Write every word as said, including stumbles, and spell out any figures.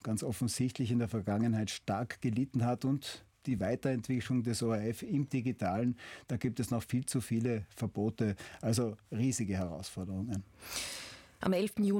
ganz offensichtlich in der Vergangenheit stark gelitten hat und die Weiterentwicklung des O R F im Digitalen, da gibt es noch viel zu viele Verbote, also riesige Herausforderungen. Am elften Juni